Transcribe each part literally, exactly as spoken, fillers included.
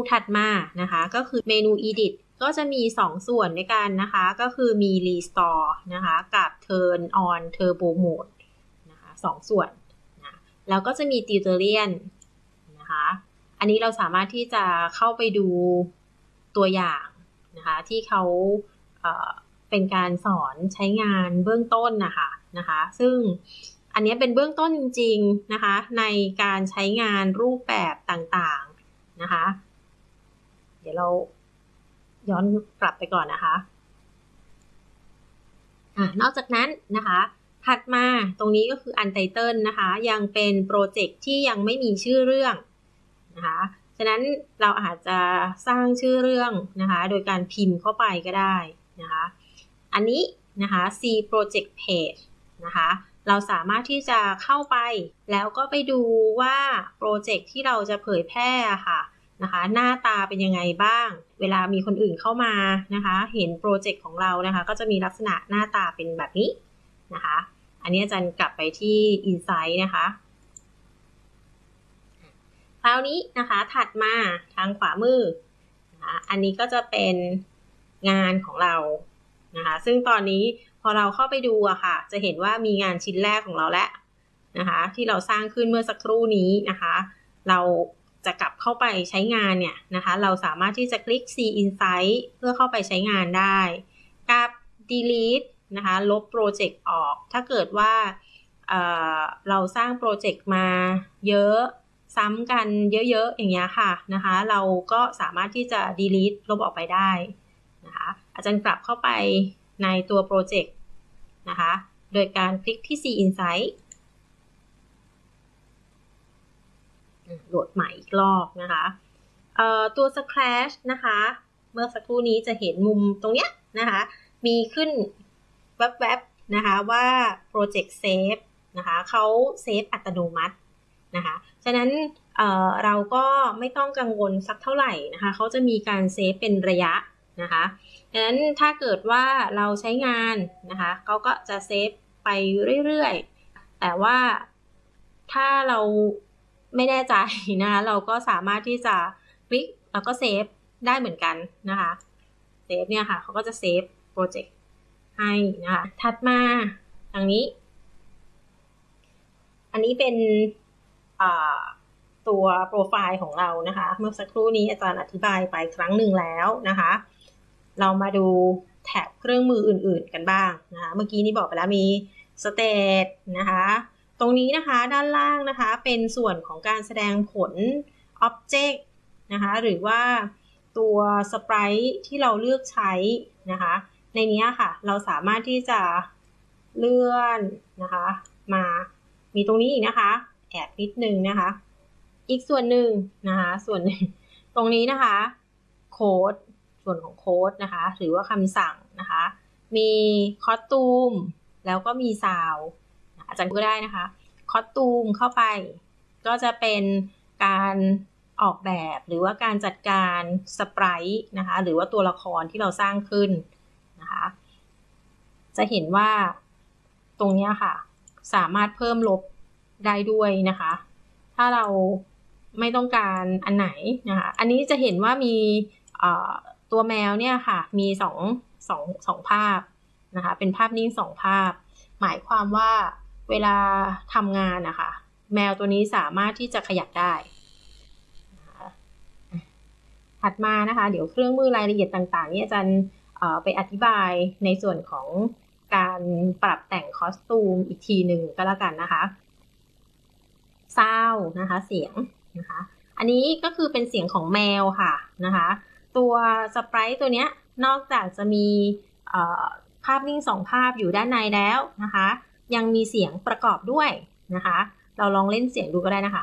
ถัดมานะคะก็คือเมนู Edit ก็จะมีสองส่วนด้วยกันนะคะก็คือมี Restore นะคะกับ Turn on Turbo Mode นะคะสองส่วนนะแล้วก็จะมี Tutorial นะคะอันนี้เราสามารถที่จะเข้าไปดูตัวอย่างนะคะที่เขาเอ่อเป็นการสอนใช้งานเบื้องต้นนะคะนะคะซึ่งอันนี้เป็นเบื้องต้นจริงๆนะคะในการใช้งานรูปแบบต่างๆนะคะเดี๋ยวเราย้อนกลับไปก่อนนะคะอ่านอกจากนั้นนะคะถัดมาตรงนี้ก็คือ Untitled นะคะยังเป็นโปรเจกต์ที่ยังไม่มีชื่อเรื่องนะคะฉะนั้นเราอาจจะสร้างชื่อเรื่องนะคะโดยการพิมพ์เข้าไปก็ได้นะคะอันนี้นะคะ C Project Page นะคะเราสามารถที่จะเข้าไปแล้วก็ไปดูว่าโปรเจกต์ที่เราจะเผยแพร่ค่ะนะคะหน้าตาเป็นยังไงบ้างเวลามีคนอื่นเข้ามานะคะเห็นโปรเจกต์ของเรานะคะก็จะมีลักษณะหน้าตาเป็นแบบนี้นะคะอันนี้อาจารย์กลับไปที่ Insight นะคะคราวนี้นะคะถัดมาทางขวามือนะคะอันนี้ก็จะเป็นงานของเรานะคะซึ่งตอนนี้พอเราเข้าไปดูอะค่ะจะเห็นว่ามีงานชิ้นแรกของเราแล้วนะคะที่เราสร้างขึ้นเมื่อสักครู่นี้นะคะเราจะกลับเข้าไปใช้งานเนี่ยนะคะเราสามารถที่จะคลิก See Insight เพื่อเข้าไปใช้งานได้กับ Delete นะคะลบโปรเจกต์ออกถ้าเกิดว่า เอ่อ เราสร้างโปรเจกต์มาเยอะซ้ำกันเยอะๆอย่างเงี้ยค่ะนะคะเราก็สามารถที่จะ delete ลบออกไปได้นะคะอาจารย์กลับเข้าไปในตัวโปรเจกต์นะคะโดยการคลิกที่ See Insight โหลดใหม่อีกรอบนะคะเอ่อตัว Scratch นะคะเมื่อสักครู่นี้จะเห็นมุมตรงเนี้ยนะคะมีขึ้นแวบๆนะคะว่า Project Save นะคะเขาเซฟอัตโนมัตินะคะฉะนั้นเอ่อเราก็ไม่ต้องกังวลสักเท่าไหร่นะคะเขาจะมีการเซฟเป็นระยะนะคะดังนั้นถ้าเกิดว่าเราใช้งานนะคะเขาก็จะเซฟไปเรื่อยๆแต่ว่าถ้าเราไม่แน่ใจนะคะเราก็สามารถที่จะคลิกแล้วก็เซฟได้เหมือนกันนะคะเซฟเนี่ยค่ะเขาก็จะเซฟโปรเจกต์ให้นะคะถัดมาทางนี้อันนี้เป็นตัวโปรไฟล์ของเรานะคะเมื่อสักครู่นี้อาจารย์อธิบายไปครั้งหนึ่งแล้วนะคะเรามาดูแท็บเครื่องมืออื่นๆกันบ้างนะคะเมื่อกี้นี้บอกไปแล้วมี State นะคะตรงนี้นะคะด้านล่างนะคะเป็นส่วนของการแสดงผล Object นะคะหรือว่าตัว Sprite ที่เราเลือกใช้นะคะในนี้ค่ะเราสามารถที่จะเลื่อนนะคะมามีตรงนี้อีกนะคะแอบนิดนึงนะคะอีกส่วนหนึ่งนะคะส่วนหนึ่งตรงนี้นะคะโค้ดส่วนของโค้ดนะคะหรือว่าคำสั่งนะคะมีคอสตูมแล้วก็มีซาวด์อาจารย์ก็ได้นะคะคอสตูมเข้าไปก็จะเป็นการออกแบบหรือว่าการจัดการสไปรท์นะคะหรือว่าตัวละครที่เราสร้างขึ้นนะคะจะเห็นว่าตรงนี้ค่ะสามารถเพิ่มลบได้ด้วยนะคะถ้าเราไม่ต้องการอันไหนนะคะอันนี้จะเห็นว่ามีตัวแมวเนี่ยค่ะมีสองสองสองภาพนะคะเป็นภาพนิ่งสองภาพหมายความว่าเวลาทำงานนะคะแมวตัวนี้สามารถที่จะขยับได้ถัดมานะคะเดี๋ยวเครื่องมือรายละเอียดต่างๆนี่อาจารย์ไปอธิบายในส่วนของการปรับแต่งคอสตูมอีกทีหนึ่งก็แล้วกันนะคะซาวด์นะคะเสียงนะคะอันนี้ก็คือเป็นเสียงของแมวค่ะนะคะตัวสไปรท์ตัวเนี้ยนอกจากจะมีภาพนิ่งสองภาพอยู่ด้านในแล้วนะคะยังมีเสียงประกอบด้วยนะคะเราลองเล่นเสียงดูก็ได้นะคะ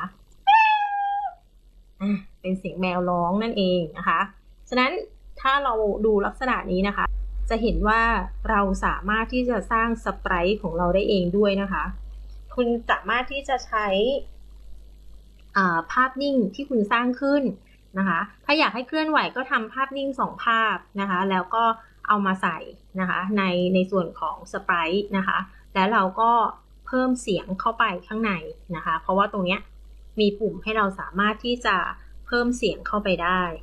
เป็นเสียงแมวร้องนั่นเองนะคะฉะนั้นถ้าเราดูลักษณะนี้นะคะจะเห็นว่าเราสามารถที่จะสร้างสไปรท์ของเราได้เองด้วยนะคะคุณสามารถที่จะใช้ภาพนิ่งที่คุณสร้างขึ้นนะคะถ้าอยากให้เคลื่อนไหวก็ทำภาพนิ่งสองภาพนะคะแล้วก็เอามาใส่นะคะในในส่วนของสไปรท์นะคะแล้วเราก็เพิ่มเสียงเข้าไปข้างในนะคะเพราะว่าตรงนี้มีปุ่มให้เราสามารถที่จะเพิ่มเสียงเข้าไปได้